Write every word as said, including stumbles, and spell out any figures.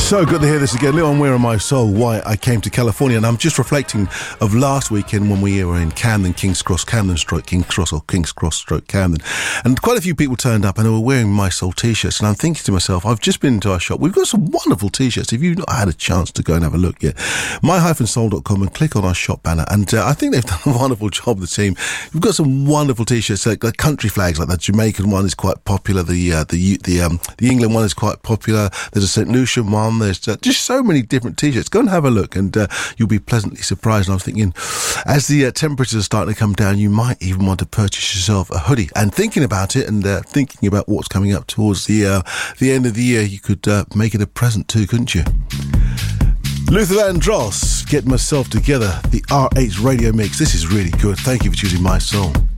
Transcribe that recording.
So good to hear this again. Leon Weir and My Soul, Why I Came to California. And I'm just reflecting of last weekend when we were in Camden, King's Cross, Camden stroke King's Cross or King's Cross stroke Camden. And quite a few people turned up and they were wearing My Soul t-shirts. And I'm thinking to myself, I've just been into our shop. We've got some wonderful t-shirts. If you've not had a chance to go and have a look yet, my dash soul dot com and click on our shop banner. And uh, I think they've done a wonderful job, the team. We've got some wonderful t-shirts, like the country flags, like the Jamaican one is quite popular. The uh, the the um, the England one is quite popular. There's a Saint Lucian one. There's uh, just so many different t-shirts. Go and have a look and uh, you'll be pleasantly surprised. And I was thinking, as the uh, temperatures are starting to come down, you might even want to purchase yourself a hoodie. And thinking about it and uh, thinking about what's coming up towards the uh, the end of the year, you could uh, make it a present too, couldn't you? Luther Vandross, Get Myself Together, the R H Radio Mix. This is really good. Thank you for choosing My Soul.